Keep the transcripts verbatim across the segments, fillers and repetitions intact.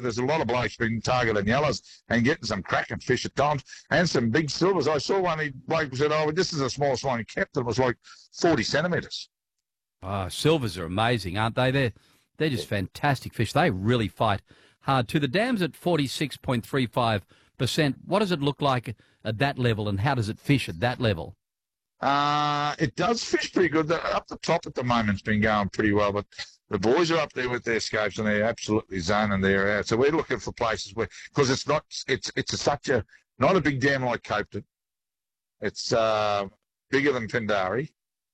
there's a lot of blokes been targeting yellows and getting some cracking fish at times and some big silvers. I saw one, he bloke said, oh, this is a small one. He kept it. It was like forty centimetres. Oh, silvers are amazing, aren't they? They're, they're just fantastic fish. They really fight hard too. The dam's at forty-six point three five percent. What does it look like at that level, and how does it fish at that level? Uh, it does fish pretty good. The, up the top at the moment it's been going pretty well, but the boys are up there with their scopes and they're absolutely zoning there out. So we're looking for places where, because it's not, it's it's a, such a, not a big dam like Copeton. It's uh, bigger than Pindari,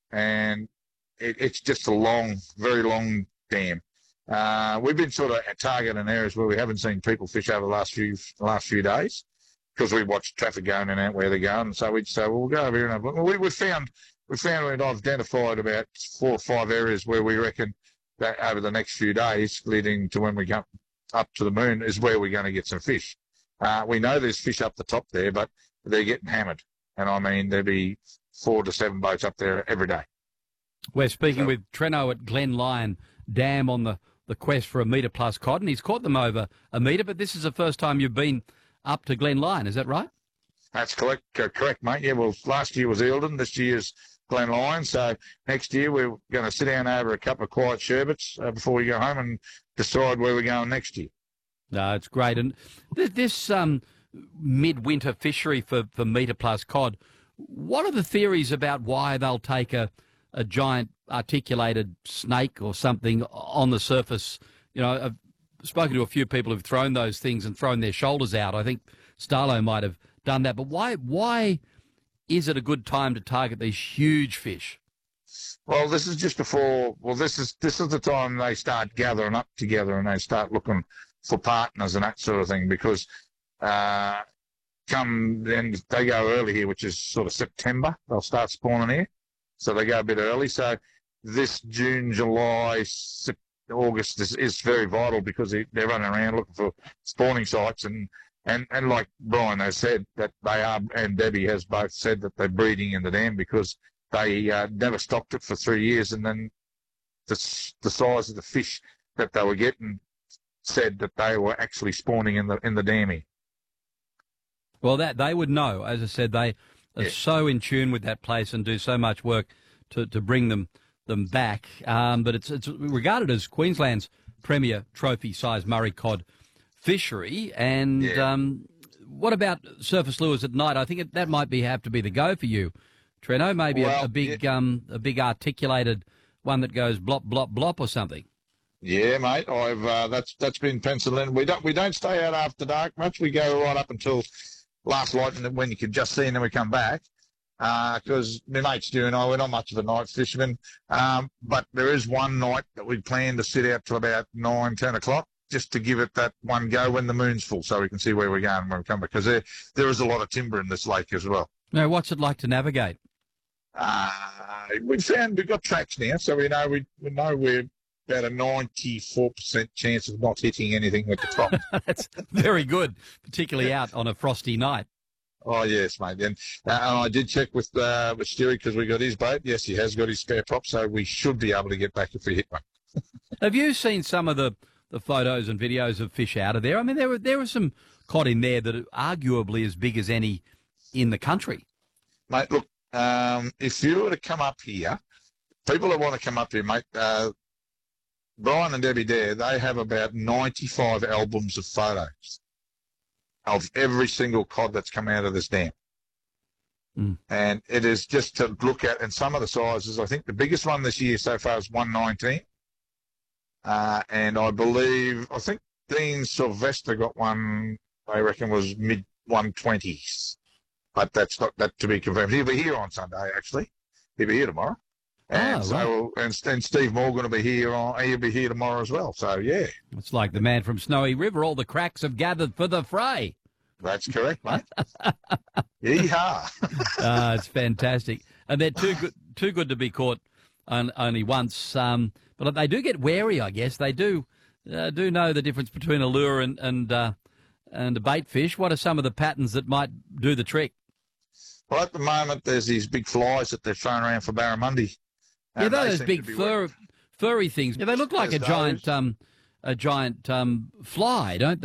and it, it's just a long, very long dam. Uh, we've been sort of targeting areas where we haven't seen people fish over the last few last few days, because we watch traffic going in and out where they're going. And so we say, well, we'll go over here and have a look. We, we found, we found we've identified about four or five areas where we reckon that over the next few days, leading to when we come up to the moon, is where we're going to get some fish. Uh, we know there's fish up the top there, but they're getting hammered. And I mean, there'll be four to seven boats up there every day. We're speaking so, with Treno at Glen Lyon Dam on the, the quest for a metre plus cod, and he's caught them over a metre, but this is the first time you've been up to Glen Lyon, is that right? That's correct, uh, correct, mate. Yeah, well, last year was Eildon, this year's Glen Lyon. So next year we're going to sit down over a couple of quiet sherbets uh, before we go home and decide where we're going next year. No, it's great. And th- this um, midwinter fishery for, for metre plus cod, what are the theories about why they'll take a, a giant articulated snake or something on the surface? You know, I've spoken to a few people who've thrown those things and thrown their shoulders out. I think Starlo might have done that. But why why is it a good time to target these huge fish? Well, this is just before. Well, this is this is the time they start gathering up together and they start looking for partners and that sort of thing. Because uh, come then they go early here, which is sort of September. They'll start spawning here, so they go a bit early. So this June, July, September, August is, is very vital because they, they're running around looking for spawning sites, and, and, and like Brian has said, that they are, and Debbie has both said that they're breeding in the dam because they uh, never stopped it for three years, and then the, the size of the fish that they were getting said that they were actually spawning in the in the dam here. Well, that they would know. As I said, they are yeah. so in tune with that place and do so much work to, to bring them them back, um, but it's it's regarded as Queensland's premier trophy-sized Murray cod fishery. And yeah. um, what about surface lures at night? I think it, that might be have to be the go for you, Treno. Maybe well, a, a big yeah. um, a big articulated one that goes blop blop blop or something. Yeah, mate. I've uh, that's that's been penciled in. We don't we don't stay out after dark much. We go right up until last light, and when you can just see, and then we come back. Because uh, my mates Stu and I, we're not much of a night fisherman, um, but there is one night that we plan to sit out till about nine, ten o'clock, just to give it that one go when the moon's full, so we can see where we're going when we come back. Because there there is a lot of timber in this lake as well. Now, what's it like to navigate? Uh, we found we've got tracks now, so we know we we know we're about a ninety-four percent chance of not hitting anything at the top. That's very good, particularly out on a frosty night. Oh, yes, mate. And, uh, and I did check with uh, with Stewie because we got his boat. Yes, he has got his spare prop, so we should be able to get back if we hit one. Have you seen some of the, the photos and videos of fish out of there? I mean, there were, there were some cod in there that are arguably as big as any in the country. Mate, look, um, if you were to come up here, people that want to come up here, mate, uh, Brian and Debbie Dare, they have about ninety-five albums of photos of every single cod that's come out of this dam. Mm. And it is just to look at, and some of the sizes, I think the biggest one this year so far is one nineteen. Uh, and I believe, I think Dean Sylvester got one, I reckon was mid one twenties. But that's not that to be confirmed. He'll be here on Sunday, actually. He'll be here tomorrow. And oh, so, right. and, and Steve Morgan will be here on, he'll be here tomorrow as well. So, yeah. It's like the man from Snowy River. All the cracks have gathered for the fray. That's correct, mate. Yeehaw. uh, it's fantastic. And they're too good, too good to be caught on, only once. Um, but they do get wary, I guess. They do uh, do know the difference between a lure and, and, uh, and a bait fish. What are some of the patterns that might do the trick? Well, at the moment, there's these big flies that they're throwing around for barramundi. Yeah, those big fur, furry things. Yeah, they look like There's a giant, those. um, a giant um, fly, don't they?